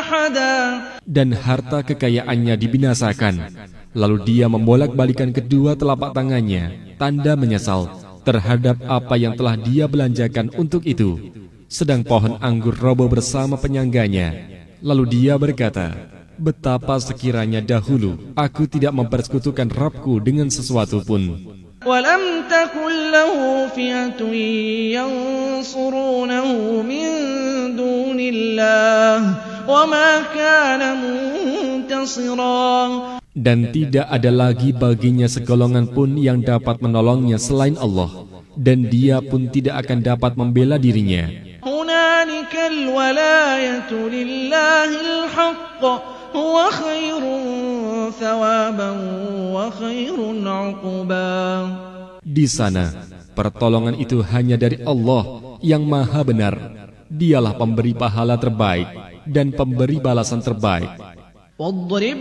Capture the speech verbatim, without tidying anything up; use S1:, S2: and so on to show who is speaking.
S1: أحدا.
S2: Dan harta kekayaannya dibinasakan. Lalu dia membolak-balikan kedua telapak tangannya, tanda menyesal terhadap apa yang telah dia belanjakan untuk itu. Sedang pohon anggur roboh bersama penyangganya. Lalu dia berkata, betapa sekiranya dahulu aku tidak mempersekutukan Rabbku dengan sesuatu pun.
S1: وَلَمْ تَكُنْ لَهُ فِئَةٌ يَنْصُرُونَهُ مِنْ دُونِ اللَّهِ وَمَا كَانَ مُنْتَصِرًا.
S2: Dan tidak ada lagi baginya segolongan pun yang dapat menolongnya selain Allah, dan dia pun tidak akan dapat membela dirinya.
S1: هُنَالِكَ الْوَلَايَةُ لِلَّهِ الْحَقِّ هُوَ خَيْرٌ ثَوَابًا وَخَيْرٌ عُقْبًا.
S2: Di sana, pertolongan itu hanya dari Allah yang Maha Benar. Dialah pemberi pahala terbaik dan pemberi balasan terbaik.